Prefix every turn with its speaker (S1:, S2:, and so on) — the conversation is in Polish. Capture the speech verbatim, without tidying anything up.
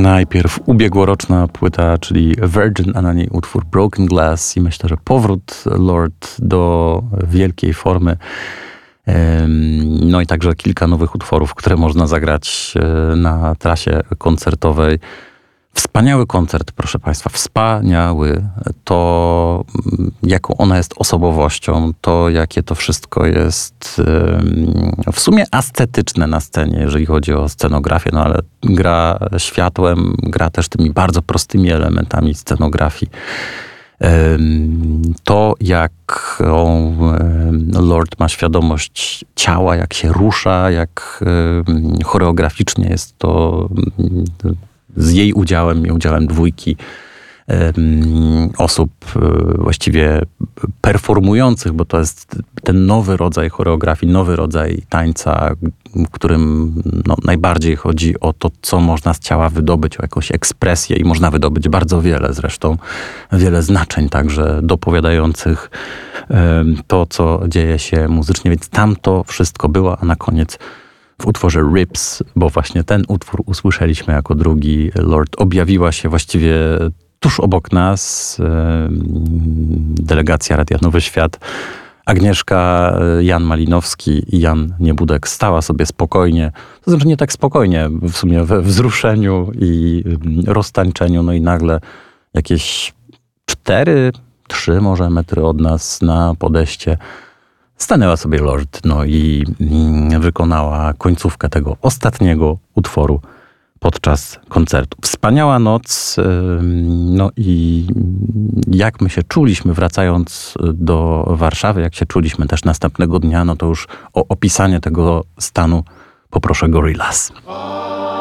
S1: Najpierw ubiegłoroczna płyta, czyli Virgin, a na niej utwór Broken Glass i myślę, że powrót Lorde do wielkiej formy. No i także kilka nowych utworów, które można zagrać na trasie koncertowej. Wspaniały koncert, proszę Państwa, wspaniały. To, jaką ona jest osobowością, to jakie to wszystko jest w sumie ascetyczne na scenie, jeżeli chodzi o scenografię, no ale gra światłem, gra też tymi bardzo prostymi elementami scenografii. To, jak Lorde ma świadomość ciała, jak się rusza, jak choreograficznie jest to z jej udziałem i udziałem dwójki osób właściwie performujących, bo to jest ten nowy rodzaj choreografii, nowy rodzaj tańca, w którym no, najbardziej chodzi o to, co można z ciała wydobyć, o jakąś ekspresję i można wydobyć bardzo wiele zresztą, wiele znaczeń także dopowiadających to, co dzieje się muzycznie, więc tam to wszystko było, a na koniec w utworze Ribs, bo właśnie ten utwór usłyszeliśmy jako drugi, Lorde objawiła się właściwie tuż obok nas, delegacja Radia Nowy Świat. Agnieszka, Jan Malinowski i Jan Niebudek stała sobie spokojnie, to znaczy nie tak spokojnie, w sumie we wzruszeniu i roztańczeniu, no i nagle jakieś cztery, trzy może metry od nas na podejście stanęła sobie Lorde, no i wykonała końcówkę tego ostatniego utworu podczas koncertu. Wspaniała noc, no i jak my się czuliśmy wracając do Warszawy, jak się czuliśmy też następnego dnia, no to już o opisanie tego stanu poproszę Gorillaz.